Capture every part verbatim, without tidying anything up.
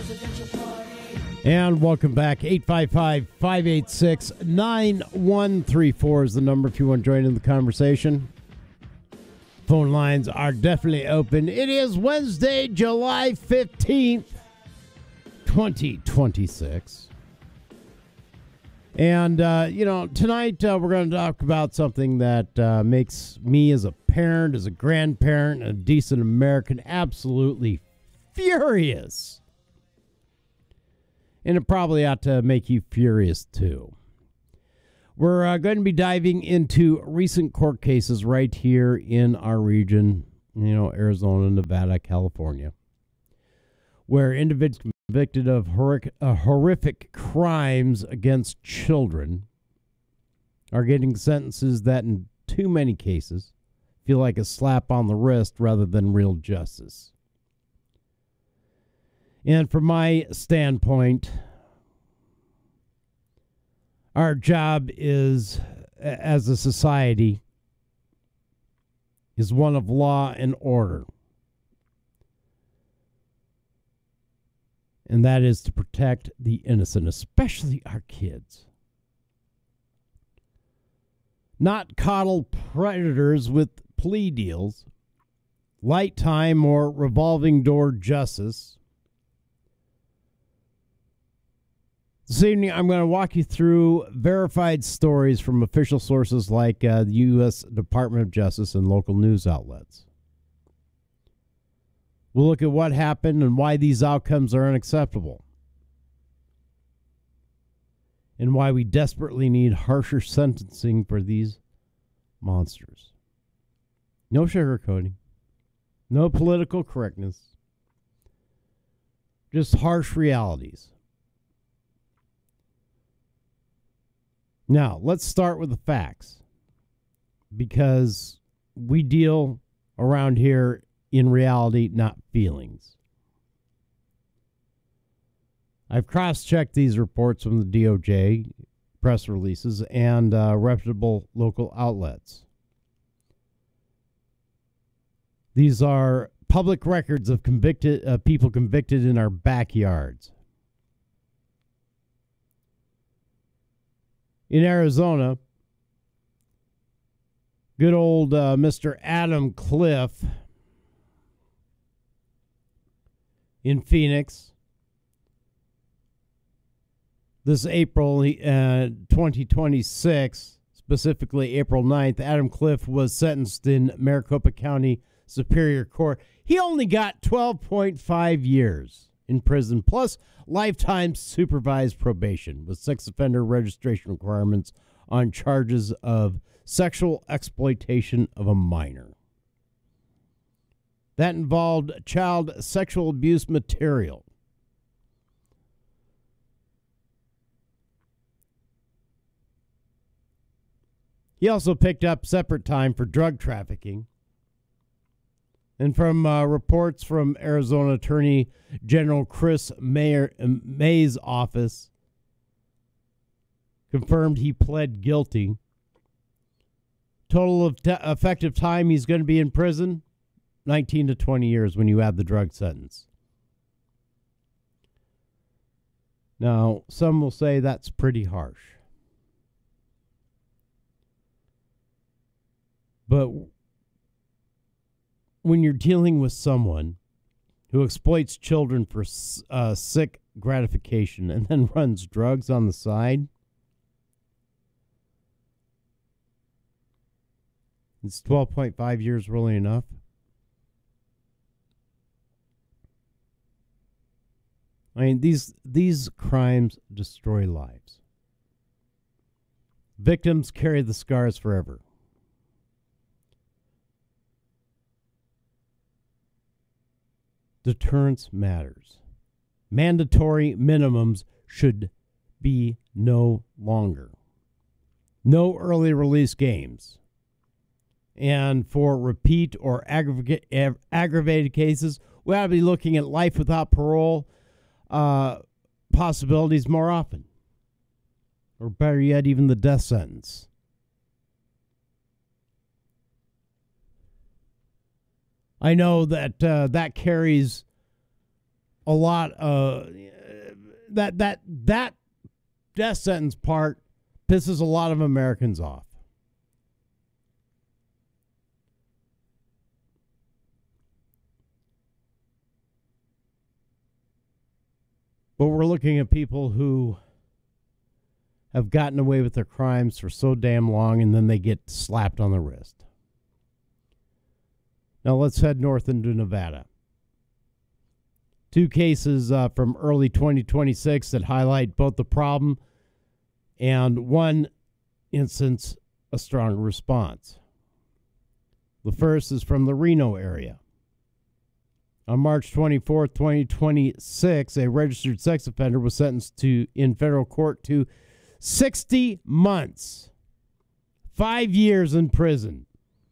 And welcome back. eight five five, five eight six, nine one three four is the number if you want to join in the conversation. Phone lines are definitely open. It is Wednesday, July fifteenth, twenty twenty-six. And, uh, you know, tonight uh, we're going to talk about something that uh, makes me as a parent, as a grandparent, a decent American, absolutely furious. And it probably ought to make you furious, too. We're uh, going to be diving into recent court cases right here in our region, you know, Arizona, Nevada, California, where individuals convicted of horrific, uh, horrific crimes against children are getting sentences that, in too many cases, feel like a slap on the wrist rather than real justice. And from my standpoint, our job is, as a society, is one of law and order. And that is to protect the innocent, especially our kids. Not coddle predators with plea deals, light time or revolving door justice. This evening, I'm going to walk you through verified stories from official sources like uh, the U S Department of Justice and local news outlets. We'll look at what happened and why these outcomes are unacceptable, and why we desperately need harsher sentencing for these monsters. No sugarcoating, no political correctness, just harsh realities. Now, let's start with the facts, because we deal around here in reality, not feelings. I've cross-checked these reports from the D O J, press releases, and uh, reputable local outlets. These are public records of convicted uh, people convicted in our backyards. In Arizona, good old uh, Mister Adam Cliff in Phoenix, this April uh, twenty twenty-six, specifically April ninth, Adam Cliff was sentenced in Maricopa County Superior Court. He only got twelve point five years in prison, plus lifetime supervised probation with sex offender registration requirements on charges of sexual exploitation of a minor. That involved child sexual abuse material. He also picked up separate time for drug trafficking. And from uh, reports from Arizona Attorney General Chris Mayer, May's office, confirmed he pled guilty. Total of t- effective time he's going to be in prison, nineteen to twenty years when you add the drug sentence. Now, some will say that's pretty harsh. But when you're dealing with someone who exploits children for uh, sick gratification and then runs drugs on the side, is twelve point five years really enough? I mean, these these crimes destroy lives. Victims carry the scars forever. Deterrence matters. Mandatory minimums should be no longer. No early release games. And for repeat or aggravated, aggravated cases, we ought to be looking at life without parole uh, possibilities more often. Or better yet, even the death sentence. I know that uh, that carries a lot of that that that death sentence part pisses a lot of Americans off. But we're looking at people who have gotten away with their crimes for so damn long, and then they get slapped on the wrist. Now let's head north into Nevada. Two cases uh, from early twenty twenty-six that highlight both the problem and one instance, a stronger response. The first is from the Reno area. On March twenty-fourth, twenty twenty-six, a registered sex offender was sentenced to in federal court to sixty months, five years in prison.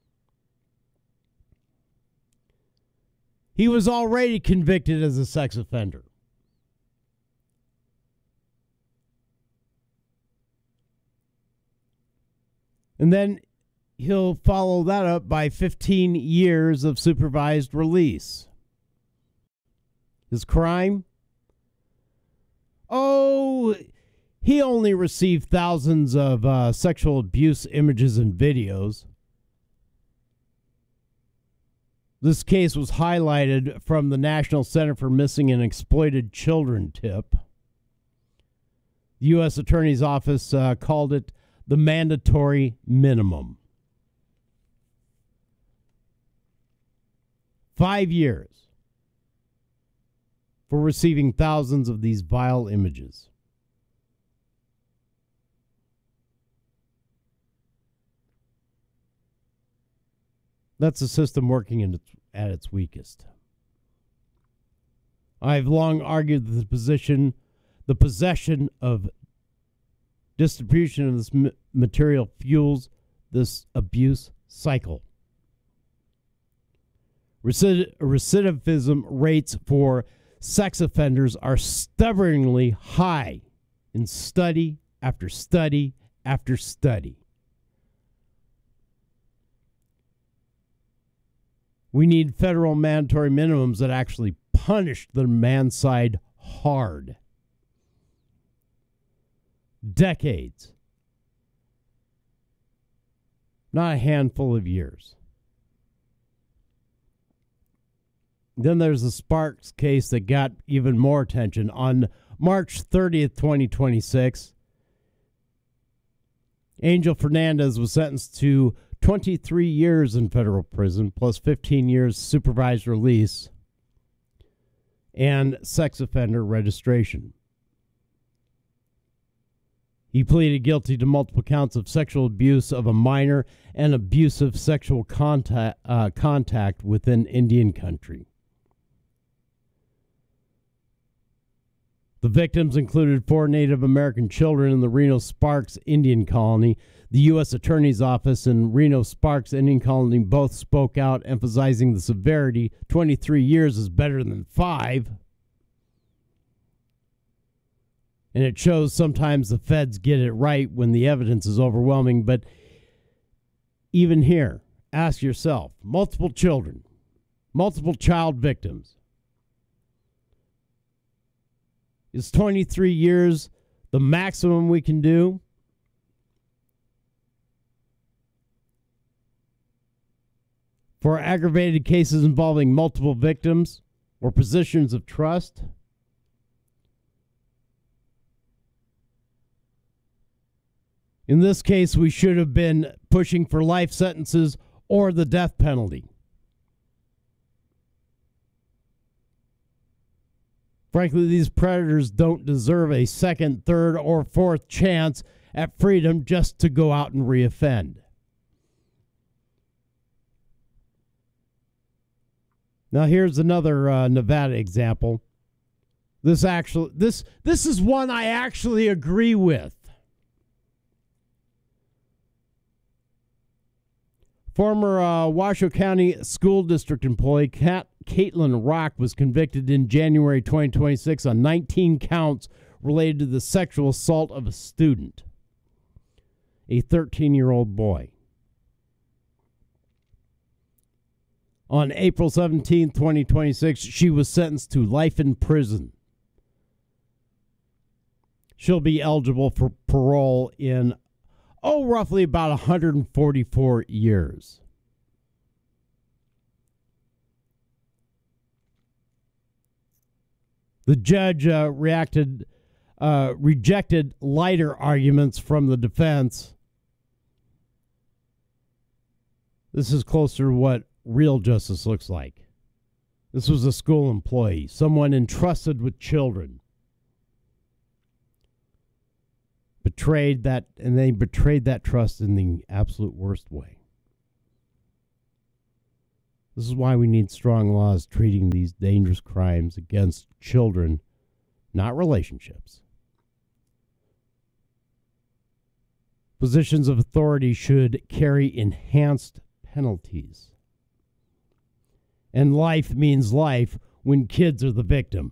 He was already convicted as a sex offender. And then he'll follow that up by fifteen years of supervised release. His crime? Oh, he only received thousands of uh, sexual abuse images and videos. This case was highlighted from the National Center for Missing and Exploited Children tip. The U S Attorney's Office uh, called it the mandatory minimum. Five years for receiving thousands of these vile images. That's a system working in its, at its weakest. I've long argued that the position, the possession of distribution of this m- material fuels this abuse cycle. Recid- recidivism rates for sex offenders are stubbornly high in study after study after study. We need federal mandatory minimums that actually punish the man side hard. Decades. Not a handful of years. Then there's the Sparks case that got even more attention. On March thirtieth, twenty twenty-six, Angel Fernandez was sentenced to twenty-three years in federal prison plus fifteen years supervised release and sex offender registration. He pleaded guilty to multiple counts of sexual abuse of a minor and abusive sexual contact, uh, contact within Indian country. The victims included four Native American children in the Reno Sparks Indian Colony. The U S Attorney's Office and Reno Sparks Indian Colony both spoke out, emphasizing the severity. twenty-three years is better than five. And it shows sometimes the feds get it right when the evidence is overwhelming. But even here, ask yourself, multiple children, multiple child victims. Is twenty-three years the maximum we can do? For aggravated cases involving multiple victims or positions of trust? In this case, we should have been pushing for life sentences or the death penalty. Frankly, these predators don't deserve a second, third, or fourth chance at freedom just to go out and reoffend. Now, here's another uh, Nevada example. This actually, this this is one I actually agree with. Former uh, Washoe County School District employee Kat, Caitlin Rock was convicted in January twenty twenty-six on nineteen counts related to the sexual assault of a student, a thirteen-year-old boy. On April seventeenth, twenty twenty-six, she was sentenced to life in prison. She'll be eligible for parole in, oh, roughly about one hundred forty-four years. The judge uh, reacted, uh, rejected lighter arguments from the defense. This is closer to what real justice looks like. This was a school employee, someone entrusted with children. Betrayed that, and they betrayed that trust in the absolute worst way. This is why we need strong laws treating these dangerous crimes against children, not relationships. Positions of authority should carry enhanced penalties. And life means life when kids are the victim.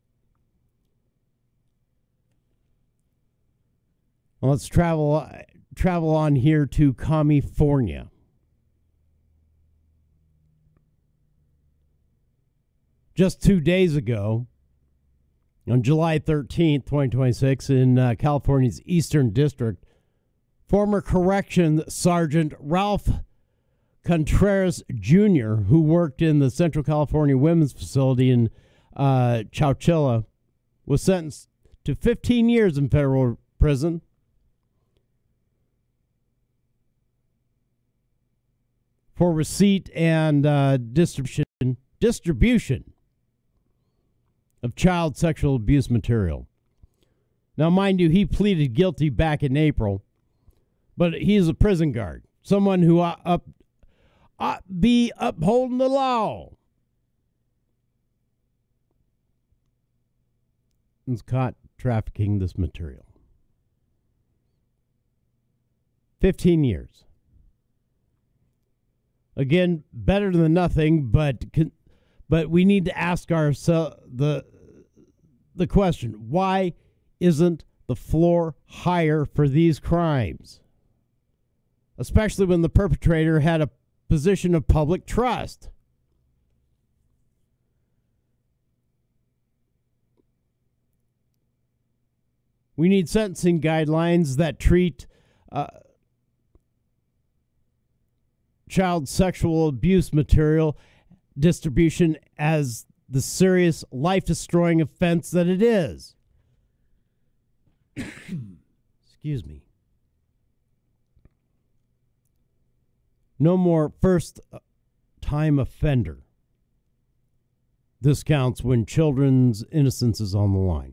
Well, let's travel travel on here to California. Just two days ago, on July thirteenth, twenty twenty-six, in uh, California's Eastern District, former Correction Sergeant Ralph Contreras Junior, who worked in the Central California Women's Facility in uh, Chowchilla, was sentenced to fifteen years in federal prison for receipt and uh, distribution distribution of child sexual abuse material. Now, mind you, he pleaded guilty back in April, but he is a prison guard, someone who ought, up, ought be upholding the law. Is caught trafficking this material. Fifteen years. Again, better than nothing, but but we need to ask ourselves the the question: why isn't the floor higher for these crimes? Especially when the perpetrator had a position of public trust. We need sentencing guidelines that treat uh, child sexual abuse material distribution as the serious life-destroying offense that it is. Excuse me. No more first-time offender discounts when children's innocence is on the line.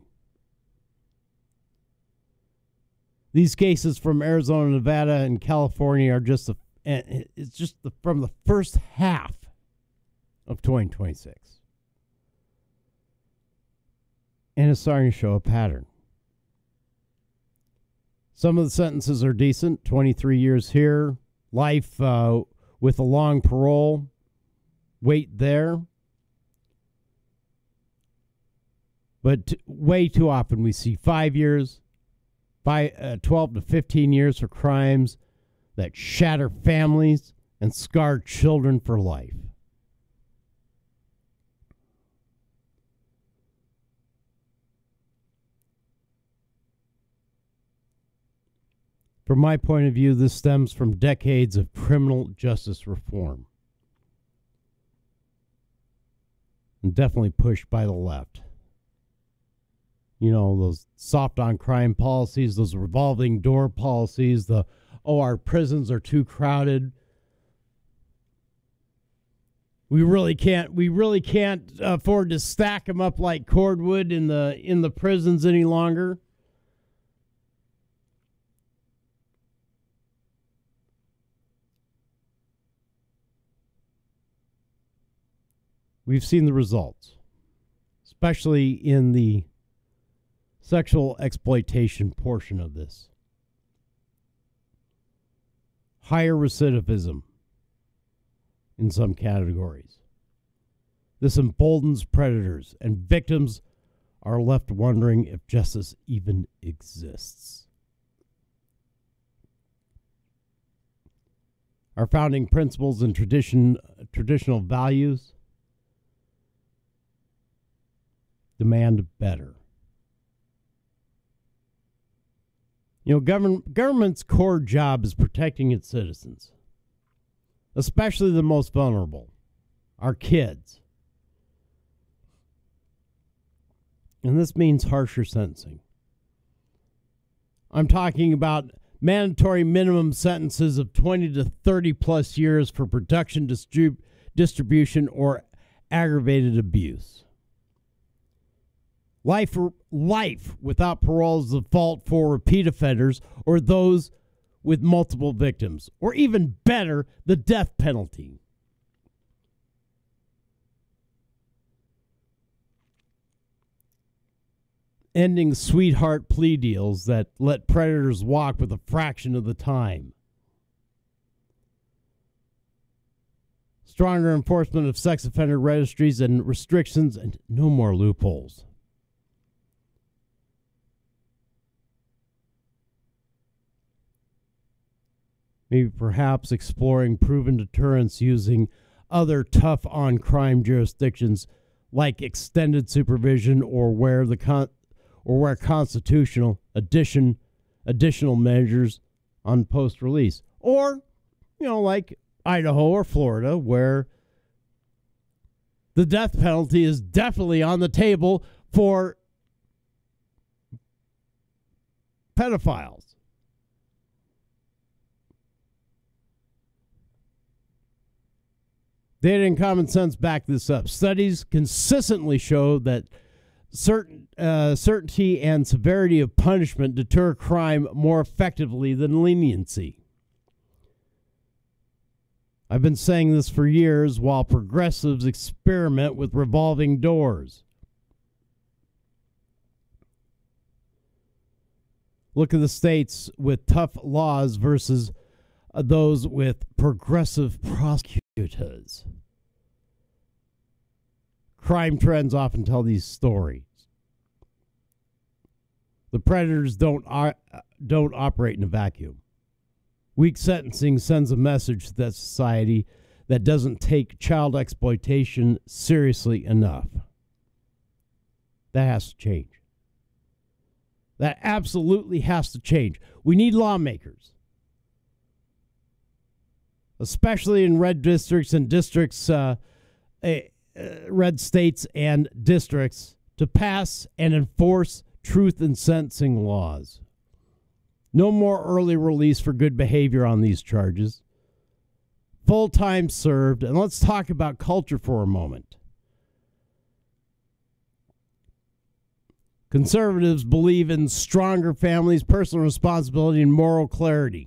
These cases from Arizona, Nevada, and California are just a, it's just the, from the first half of twenty twenty-six. And it's starting to show a pattern. Some of the sentences are decent, twenty-three years here, life uh, with a long parole, wait there. But t- way too often we see five years, By uh, twelve to fifteen years for crimes that shatter families and scar children for life. From my point of view, this stems from decades of criminal justice reform. And definitely pushed by the left. You know, those soft on crime policies, those revolving door policies, the, oh, our prisons are too crowded. We really can't, we really can't afford to stack them up like cordwood in the, in the prisons any longer. We've seen the results, especially in the sexual exploitation portion of this. Higher recidivism in some categories. This emboldens predators, and victims are left wondering if justice even exists. our founding principles and tradition, traditional values demand better. You know, government, government's core job is protecting its citizens, especially the most vulnerable, our kids. And this means harsher sentencing. I'm talking about mandatory minimum sentences of twenty to thirty plus years for production, distrib- distribution, or aggravated abuse. Life, life without parole is the default for repeat offenders or those with multiple victims, or even better, the death penalty. Ending sweetheart plea deals that let predators walk with a fraction of the time. Stronger enforcement of sex offender registries and restrictions, and no more loopholes. Maybe perhaps exploring proven deterrence using other tough on crime jurisdictions like extended supervision, or where the con- or where constitutional addition additional measures on post release, or you know, like Idaho or Florida, where the death penalty is definitely on the table for pedophiles. Data and common sense back this up. Studies consistently show that certain uh, certainty and severity of punishment deter crime more effectively than leniency. I've been saying this for years while progressives experiment with revolving doors. Look at the states with tough laws versus uh, those with progressive prosecutors. Crime trends often tell these stories. The predators don't uh, don't operate in a vacuum. Weak sentencing sends a message to that society that doesn't take child exploitation seriously enough. That has to change. That absolutely has to change. We need lawmakers, especially in red districts and districts, uh, uh, red states and districts, to pass and enforce truth in sentencing laws. No more early release for good behavior on these charges. Full time served. And let's talk about culture for a moment. Conservatives believe in stronger families, personal responsibility, and moral clarity.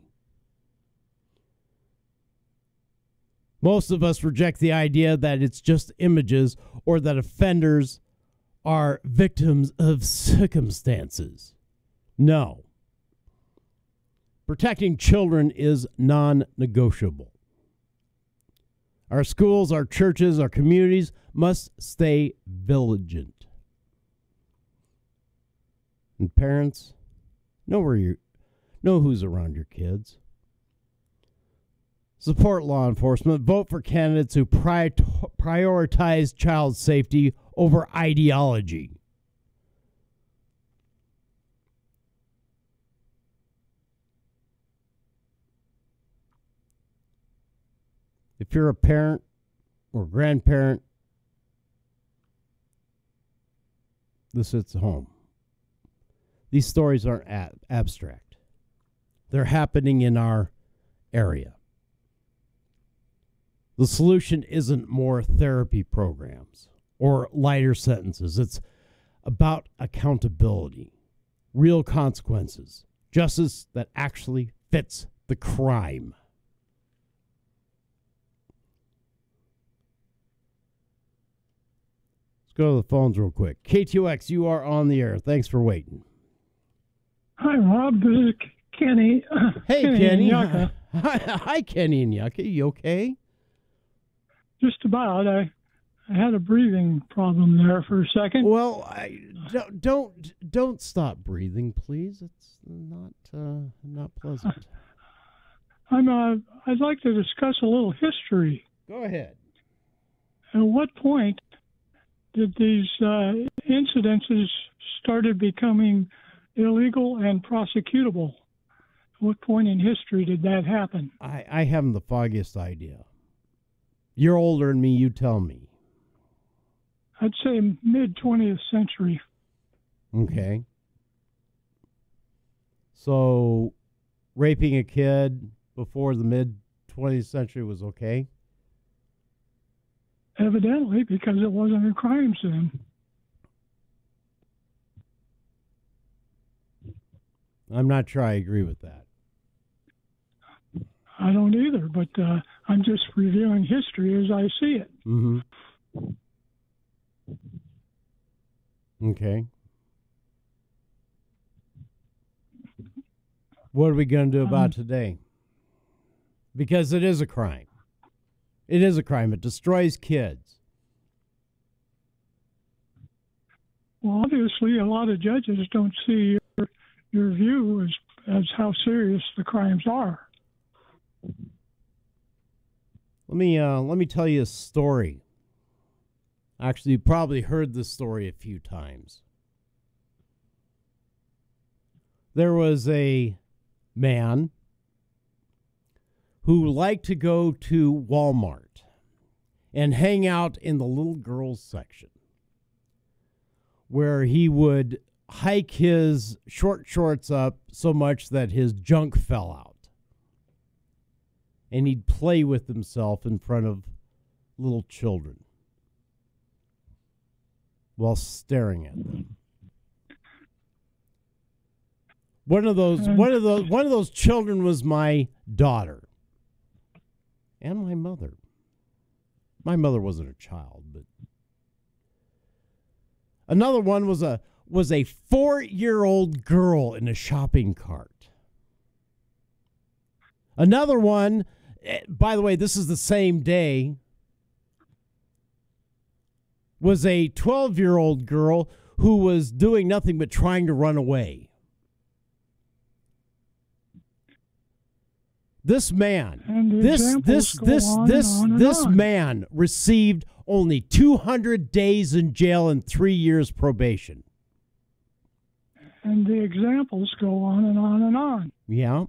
Most of us reject the idea that it's just images or that offenders are victims of circumstances. No. Protecting children is non-negotiable. Our schools, our churches, our communities must stay vigilant. And parents, know where you know who's around your kids. Support law enforcement. Vote for candidates who pri- prioritize child safety over ideology. If you're a parent or grandparent, this hits home. These stories aren't ab- abstract. They're happening in our area. The solution isn't more therapy programs or lighter sentences. It's about accountability, real consequences, justice that actually fits the crime. Let's go to the phones real quick. K T O X, you are on the air. Thanks for waiting. Hi, Rob. This is Kenny. Hey, Kenny. Kenny. Hi, hi, Kenny and Yucca. You okay? Just about. I, I had a breathing problem there for a second. Well, I don't don't, don't stop breathing, please. It's not uh, not pleasant. I'm. Uh, I'd like to discuss a little history. Go ahead. At what point did these uh, incidences started becoming illegal and prosecutable? At what point in history did that happen? I, I haven't the foggiest idea. You're older than me, you tell me. I'd say mid-twentieth century. Okay. So, raping a kid before the mid-twentieth century was okay? Evidently, because it wasn't a crime then. I'm not sure I agree with that. I don't either, but uh, I'm just reviewing history as I see it. Mm-hmm. Okay. What are we going to do about um, today? Because it is a crime. It is a crime. It destroys kids. Well, obviously, a lot of judges don't see your, your view as, as how serious the crimes are. Let me uh, let me tell you a story. Actually, you probably heard this story a few times. There was a man who liked to go to Walmart and hang out in the little girls section, where he would hike his short shorts up so much that his junk fell out. And he'd play with himself in front of little children while staring at them. One of those, one of those, one of those children was my daughter and my mother. My mother wasn't a child, but another one was a was a four-year-old girl in a shopping cart. Another one, by the way, this is the same day, was a twelve-year-old girl who was doing nothing but trying to run away. This man, this this this this this man received only two hundred days in jail and three years probation. And the examples go on and on and on. Yeah.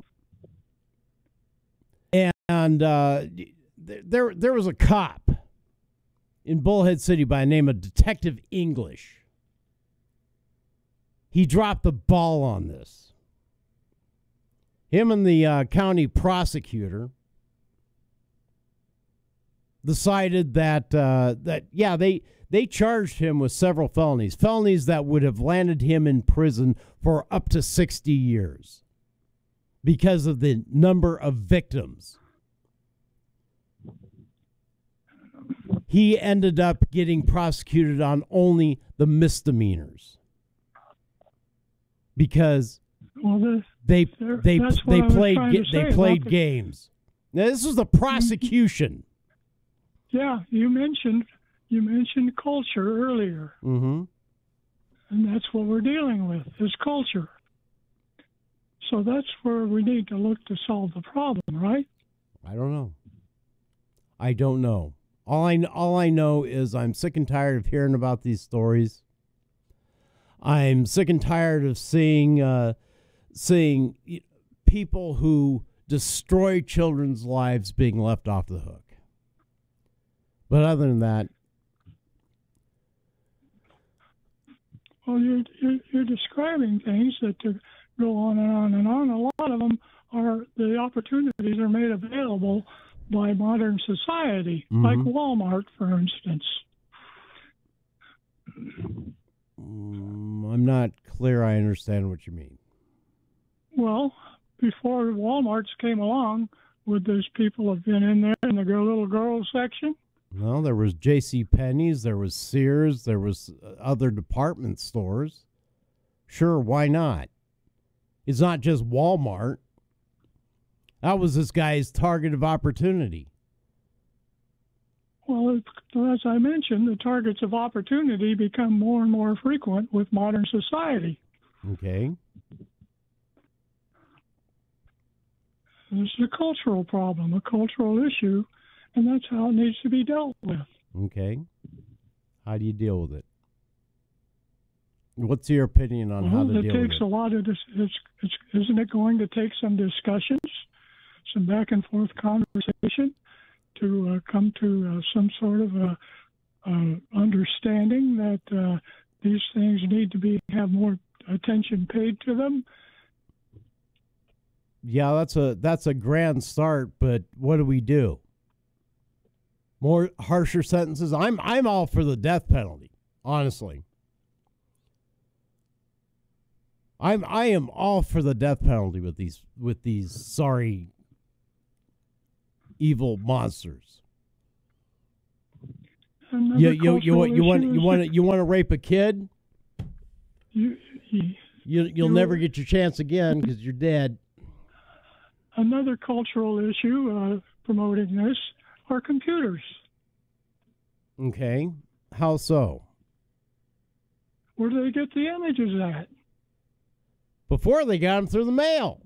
And uh, there, there was a cop in Bullhead City by the name of Detective English. He dropped the ball on this. Him and the uh, county prosecutor decided that uh, that yeah they they charged him with several felonies, felonies that would have landed him in prison for up to sixty years because of the number of victims. He ended up getting prosecuted on only the misdemeanors because well, the, they they they played they played the, games. Now this was the prosecution. Yeah, you mentioned you mentioned culture earlier, mm-hmm. and that's what we're dealing with is culture. So that's where we need to look to solve the problem, right? I don't know. I don't know. All I, all I know is I'm sick and tired of hearing about these stories. I'm sick and tired of seeing uh, seeing people who destroy children's lives being left off the hook. But other than that, well, you're you're, you're describing things that go on and on and on. A lot of them are the opportunities are made available by modern society, mm-hmm. like Walmart, for instance. Mm, I'm not clear I understand what you mean. Well, before Walmarts came along, would those people have been in there in the little girls section? Well, there was J C Penney's, there was Sears, there was other department stores. Sure, why not? It's not just Walmart. That was this guy's target of opportunity. Well, as I mentioned, the targets of opportunity become more and more frequent with modern society. Okay. This is a cultural problem, a cultural issue, and that's how it needs to be dealt with. Okay. How do you deal with it? What's your opinion on well, how to it deal with it? takes a lot of dis- it's, it's, isn't it going to take some discussions, some back and forth conversation to uh, come to uh, some sort of a, uh, understanding that uh, these things need to be have more attention paid to them? Yeah, that's a that's a grand start, but what do we do? More harsher sentences? I'm I'm all for the death penalty, honestly. I'm I am all for the death penalty with these with these sorry evil monsters. Another You you you want you want cultural you issue want is to, you want to rape a kid? you, you, You you'll You- never get your chance again because you're dead. another cultural issue uh, promoting this are computers. Okay, how so? Where do they get the images at? Before they got them through the mail.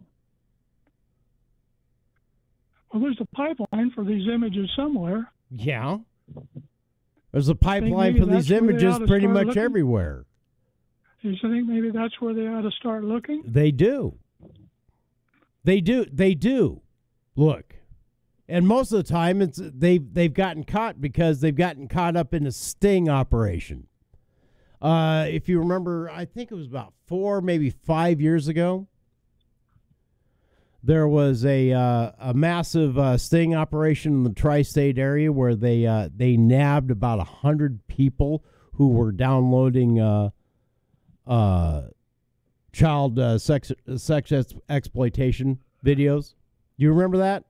Well, there's a pipeline for these images somewhere. Yeah. There's a pipeline maybe for these that's where they images ought to pretty start much looking? everywhere. Do you think maybe that's where they ought to start looking? They do. They do. They do. Look. And most of the time it's they've they've gotten caught because they've gotten caught up in a sting operation. Uh, if you remember, I think it was about four, maybe five years ago. There was a uh, a massive uh, sting operation in the tri-state area where they uh, they nabbed about a hundred people who were downloading uh, uh, child uh, sex sex ex- exploitation videos. Do you remember that?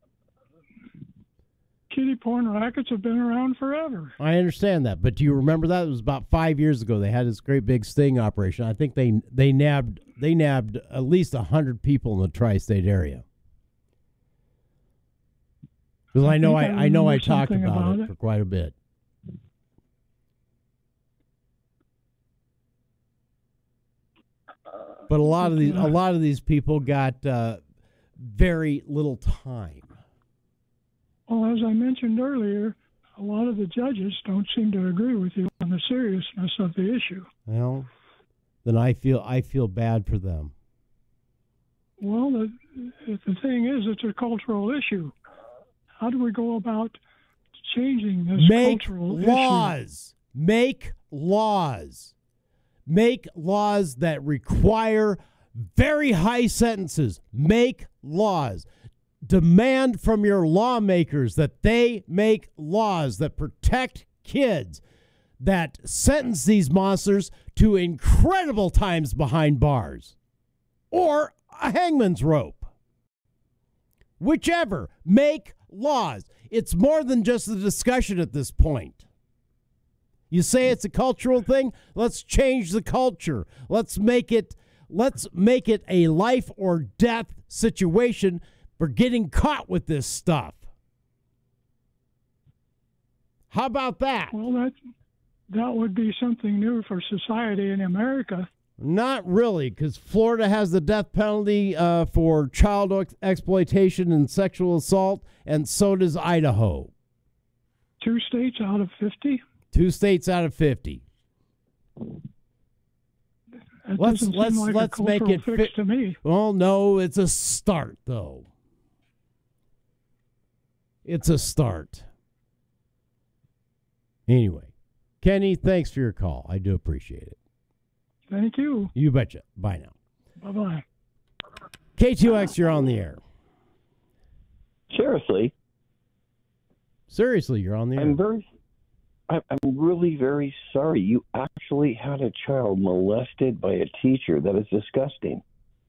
Kiddie porn rackets have been around forever. I understand that, but do you remember that? It was about five years ago. They had this great big sting operation. I think they they nabbed they nabbed at least a hundred people in the tri-state area. Because I, I know think I, I I know I remember talked something about, about it, it. for quite a bit. But a lot of these a lot of these people got uh, very little time. Well, as I mentioned earlier, a lot of the judges don't seem to agree with you on the seriousness of the issue. Well, then I feel I feel bad for them. Well, the, the thing is, it's a cultural issue. How do we go about changing this Make cultural laws. Make laws. Make laws that require very high sentences. Make laws. Demand from your lawmakers that they make laws that protect kids, that sentence these monsters to incredible times behind bars or a hangman's rope. Whichever. Make laws. It's more than just a discussion at this point. You say it's a cultural thing? Let's change the culture. Let's make it let's make it a life or death situation for getting caught with this stuff. How about that? Well, that that would be something new for society in America. Not really, because Florida has the death penalty uh, for child ex- exploitation and sexual assault, and so does Idaho. Two states out of fifty. Two states out of fifty. That Let's doesn't let's seem like let's a make cultural it fix fit. to me. Well, no, it's a start, though. It's a start. Anyway, Kenny, thanks for your call. I do appreciate it. Thank you. You betcha. Bye now. Bye bye. K two X, you're on the air. Seriously, Seriously, you're on the air. I'm very, I- I'm really very sorry. You actually had a child molested by a teacher. That is disgusting.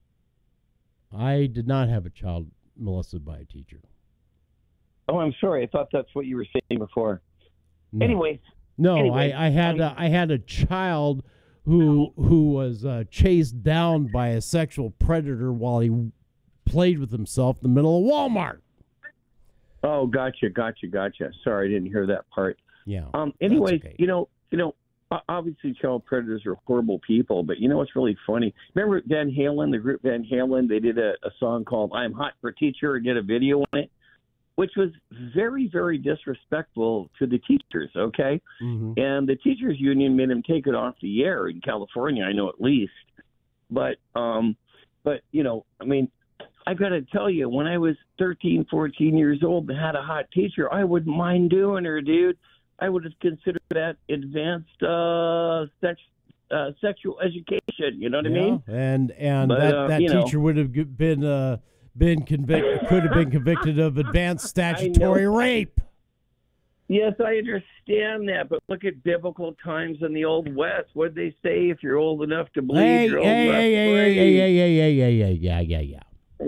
I did not have a child molested by a teacher. Oh, I'm sorry. I thought that's what you were saying before. No. Anyway, No, Anyway, I, I had um, a, I had a child who who was uh, chased down by a sexual predator while he played with himself in the middle of Walmart. oh, gotcha, gotcha, gotcha. Sorry, I didn't hear that part. Yeah. Um. Anyway, okay. you know, you know, obviously child predators are horrible people, but you know what's really funny? Remember Van Halen, the group Van Halen? They did a, a song called "I'm Hot for Teacher" and did a video on it, which was very, very disrespectful to the teachers. Okay, mm-hmm. And the teachers union made them take it off the air in California. I know at least, but um, but you know, I mean. I got to tell you, when I was thirteen, fourteen years old and had a hot teacher, I wouldn't mind doing her, dude. I would have considered that advanced uh, sex, uh, sexual education. You know what yeah, I mean? And and but, that, uh, that teacher know, would have been uh, been convicted, could have been convicted of advanced statutory rape. Yes, I understand that, but look at biblical times in the Old West. What did they say? If you're old enough to bleed, hey, you're old hey, enough hey, to hey, bleed. hey, hey, hey, hey, hey, hey, yeah, yeah, yeah.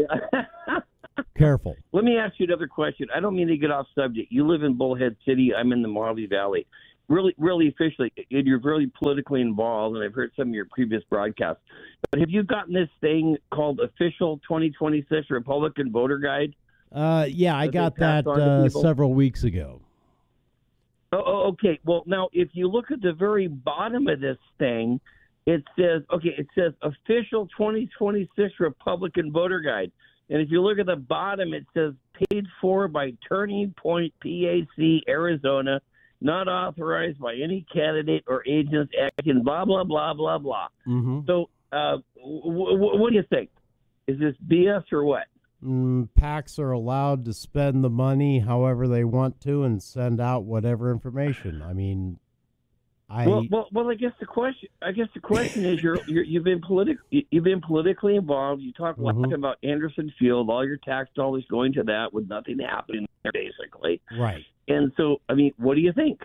Careful. Let me ask you another question. I don't mean to get off subject. You live in Bullhead City. I'm in the Mojave Valley. Really, really officially, and you're really politically involved, and I've heard some of your previous broadcasts. But have you gotten this thing called Official twenty twenty-six Republican Voter Guide? Uh, yeah, I that got that uh, several weeks ago. Oh, oh, okay. Well, now, if you look at the very bottom of this thing, it says, okay, it says Official twenty twenty-six Republican Voter Guide. And if you look at the bottom, it says paid for by Turning Point P A C, Arizona, not authorized by any candidate or agents acting blah, blah, blah, blah, blah. Mm-hmm. So uh, w- w- what do you think? Is this B S or what? Mm, PACs are allowed to spend the money however they want to and send out whatever information. I mean, I well, well, well. I guess the question. I guess the question is, you're, you're you've been politic. You've been politically involved. You talk a lot mm-hmm. about Anderson Field, all your tax dollars going to that with nothing happening there, basically. Right. And so, I mean, what do you think?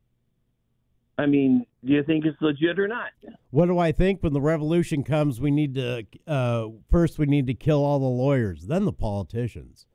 I mean, do you think it's legit or not? What do I think? When the revolution comes, we need to uh, first we need to kill all the lawyers, then the politicians.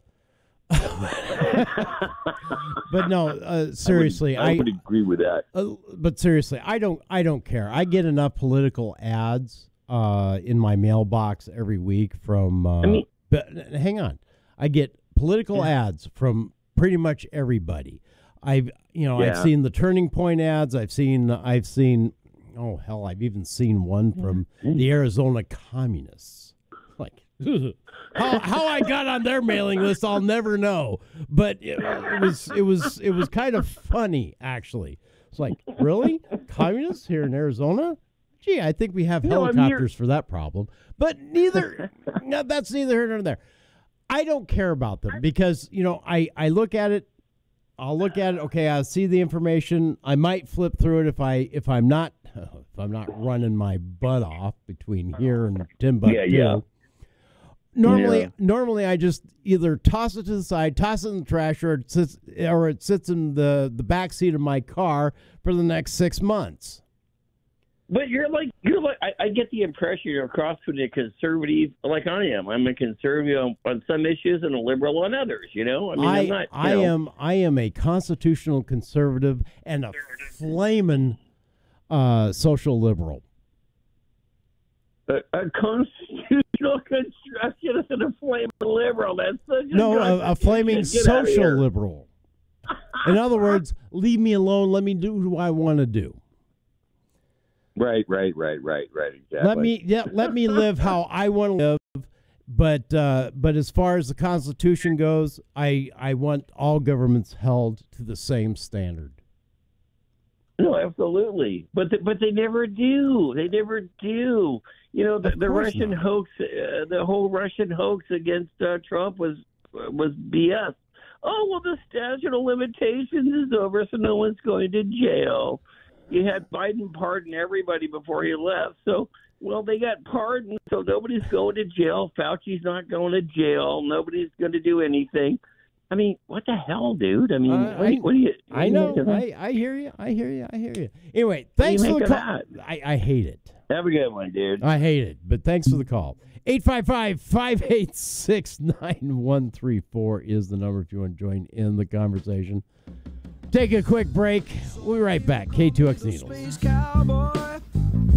But no, uh, seriously, I would, I would I, agree with that. Uh, but seriously, I don't. I don't care. I get enough political ads uh, in my mailbox every week from. Uh, I mean, but hang on, I get political yeah. ads from pretty much everybody. I've you know yeah. I've seen the Turning Point ads. I've seen I've seen oh hell, I've even seen one from the Arizona Communists. Like. how how I got on their mailing list, I'll never know. But it, it was it was it was kind of funny, actually. It's like, really? Communists here in Arizona? Gee, I think we have no, helicopters for that problem. But neither no, that's neither here nor there. I don't care about them because, you know, I, I look at it, I'll look at it, okay, I'll see the information. I might flip through it if I if I'm not if I'm not running my butt off between here and Timbuktu. Yeah, yeah. Normally, yeah. normally I just either toss it to the side, toss it in the trash, or it sits, or it sits in the, the back seat of my car for the next six months. But you're like you're like I, I get the impression you're across from a conservative, like I am. I'm a conservative on, on some issues and a liberal on others. You know, I mean, I, I'm not. I know. am I am a constitutional conservative and a flaming uh, social liberal. A, a constitutional construction and a flaming liberal. That's such a no, a, a flaming social liberal. In other words, leave me alone. Let me do what I want to do. Right, right, right, right, right. Exactly. Let me, yeah, let me live how I want to live. But, uh, but as far as the Constitution goes, I, I want all governments held to the same standard. No, absolutely, but the, but they never do. They never do. You know, the, the Russian not. hoax, uh, the whole Russian hoax against uh, Trump was was B S. Oh well, the statute of limitations is over, so no one's going to jail. You had Biden pardon everybody before he left, so well they got pardoned, so nobody's going to jail. Fauci's not going to jail. Nobody's going to do anything. I mean, what the hell, dude? I mean, uh, what, I, what do you? What I know. Do you I, I hear you. I hear you. I hear you. Anyway, thanks for the call. I, I hate it. Have a good one, dude. I hate it, but thanks for the call. eight five five, five eight six, nine one three four is the number if you want to join in the conversation. Take a quick break. We'll be right back. K two X Needles.